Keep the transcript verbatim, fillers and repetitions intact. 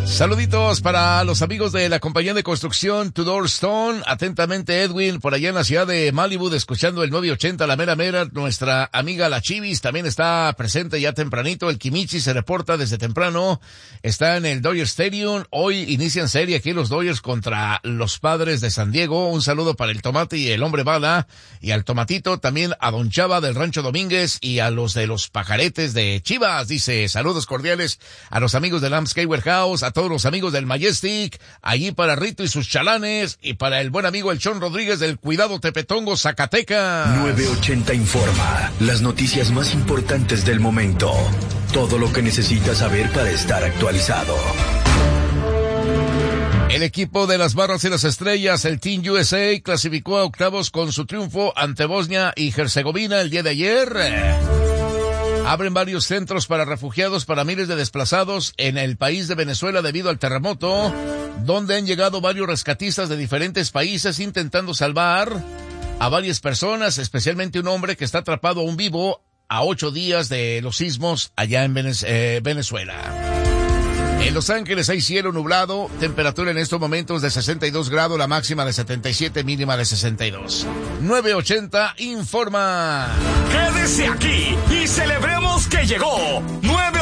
Saluditos para los amigos de la compañía de construcción Tudor Stone. Atentamente Edwin, por allá en la ciudad de Malibu, escuchando el nueve ochenta, la mera mera. Nuestra amiga la Chivis también está presente ya tempranito. El Kimichi se reporta desde temprano. Está en el Dodger Stadium. Hoy inician serie aquí los Dodgers contra los Padres de San Diego. Un saludo para el Tomate y el Hombre Bala. Y al Tomatito, también a Don Chava del Rancho Domínguez y a los de los Pajaretes de Chivas. Dice, saludos cordiales a los amigos del Landscape Warehouse, a todos los amigos del Majestic, allí para Rito y sus chalanes, y para el buen amigo el Chon Rodríguez del Cuidado Tepetongo, Zacatecas. nueve ochenta informa, las noticias más importantes del momento. Todo lo que necesitas saber para estar actualizado. El equipo de las Barras y las Estrellas, el Team U S A, clasificó a octavos con su triunfo ante Bosnia y Herzegovina el día de ayer. Abren varios centros para refugiados para miles de desplazados en el país de Venezuela debido al terremoto, donde han llegado varios rescatistas de diferentes países intentando salvar a varias personas, especialmente un hombre que está atrapado aún vivo a ocho días de los sismos allá en Venez- eh, Venezuela. En Los Ángeles hay cielo nublado, temperatura en estos momentos de sesenta y dos grados, la máxima de setenta y siete, mínima de sesenta y dos. nueve ochenta informa. Quédese aquí y celebremos que llegó nueve